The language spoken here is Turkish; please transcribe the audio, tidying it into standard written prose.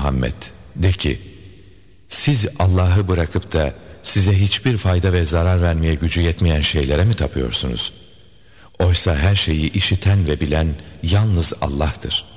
Muhammed, de ki, siz Allah'ı bırakıp da size hiçbir fayda ve zarar vermeye gücü yetmeyen şeylere mi tapıyorsunuz? Oysa her şeyi işiten ve bilen yalnız Allah'tır.